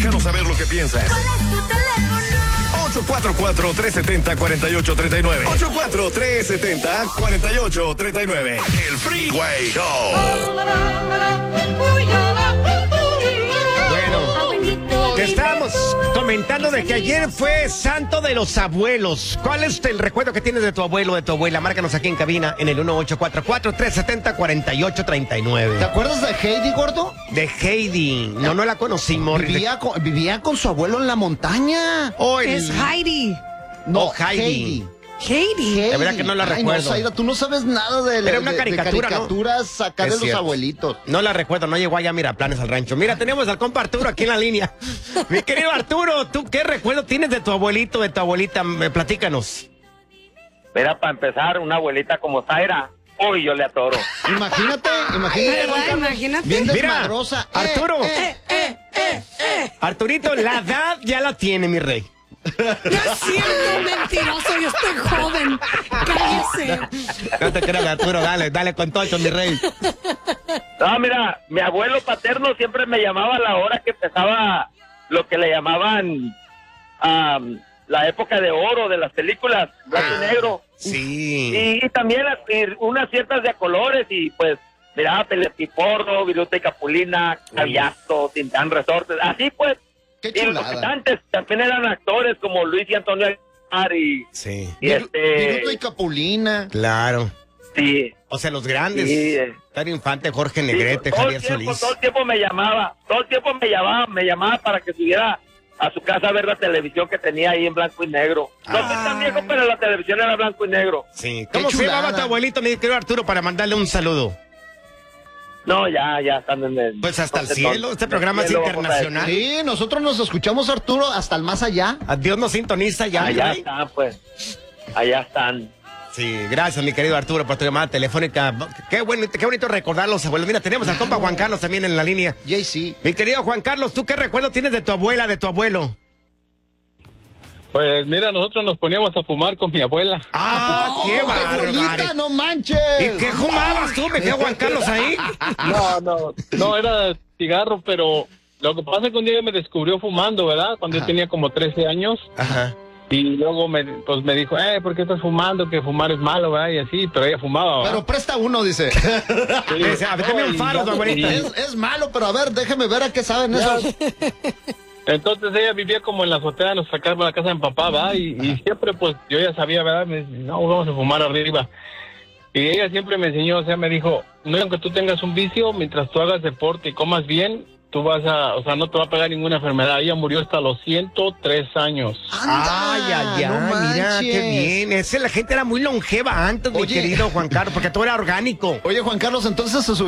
Déjanos saber lo que piensas. ¿Cuál es tu teléfono? 844-370-4839. 844-370-4839. El Freeway Show. Bueno, te estábamos comentando de que ayer fue Santo de los Abuelos. ¿Cuál es el recuerdo que tienes de tu abuelo o de tu abuela? Márcanos aquí en cabina en el 1844-370-4839. ¿Te acuerdas de Heidi, gordo? De Heidi. No la conocimos. Vivía con su abuelo en la montaña. Es Heidi. No, Heidi. Heidi. De verdad que no la Ay, recuerdo. No, Zaira, tú no sabes nada de, Era una caricatura, ¿no? caricaturas acá Es de los cierto. abuelitos. No la recuerdo, no llegó allá a Miraplanes al rancho. Mira, tenemos al compa Arturo aquí en la línea. Mi querido Arturo, ¿tú qué recuerdo tienes de tu abuelito, de tu abuelita? Platícanos. Mira, para empezar, una abuelita como Zaira, hoy yo le atoro. Imagínate. ¿Verdad? Imagínate. Bien Mira, desmadrosa. Arturo. Arturito, la edad ya la tiene, mi rey. No es cierto, mentiroso, yo estoy joven. Cállese. No te creas, Arturo, dale con todo eso, mi rey. No, mira, mi abuelo paterno siempre me llamaba a la hora que empezaba lo que le llamaban la época de oro de las películas, blanco y negro. Sí. Y también unas ciertas de colores y pues, mira, Pelepiporro, Viruta y Capulina, Cavillazo, Tintán Resortes, así pues. Qué Y los chulada. cantantes también eran actores como Luis y Antonio Aguilar y Sí. Viruta y Capulina. Claro. sí. O sea, los grandes. Sí. Pedro Infante, Jorge Negrete, todo Javier el tiempo, Solís. Todo el tiempo me llamaba para que subiera a su casa a ver la televisión que tenía ahí en blanco y negro. No soy tan viejo, pero la televisión era blanco y negro. Sí. Qué ¿Cómo se chulada. llamaba tu abuelito, mi querido Arturo, para mandarle un saludo? No, ya están en el... Pues hasta el entonces, cielo, este programa es cielo, internacional. Sí, nosotros nos escuchamos, Arturo, hasta el más allá. A Dios nos sintoniza ya. Allá mi rey. están, pues. Allá están. Sí, gracias, mi querido Arturo, por tu llamada telefónica. Qué bonito recordar los abuelos. Mira, tenemos al compa Juan Carlos también en la línea. JC. Mi querido Juan Carlos, ¿tú qué recuerdo tienes de tu abuela, de tu abuelo? Pues mira, nosotros nos poníamos a fumar con mi abuela. ¡Ah, qué Abuelita, bárbaro! no manches. ¿Y qué fumabas tú? ¿Me quedó Juan Carlos ahí? No, era cigarro, pero lo que pasa es que un día me descubrió fumando, ¿verdad? Cuando yo tenía como 13 años. Ajá. Y luego me dijo, ¿por qué estás fumando? Que fumar es malo, ¿verdad? Y así, pero ella fumaba, ¿verdad? Pero presta uno, dice. Sí. Dice, a ver, dame un faro, tu abuelita. Es malo, pero a ver, déjeme ver a qué saben esos. Entonces ella vivía como en la azotea de nuestra casa, la casa de mi papá, ¿verdad? Y siempre, pues, yo ya sabía, ¿verdad? Me dice, no, vamos a fumar arriba. Y ella siempre me enseñó, o sea, me dijo, no, aunque tú tengas un vicio, mientras tú hagas deporte y comas bien, tú no te va a pegar ninguna enfermedad. Ella murió hasta los 103 años. Ay, no mira, manches. qué bien. La gente era muy longeva antes, mi Oye. querido Juan Carlos, porque todo era orgánico. Oye, Juan Carlos, entonces se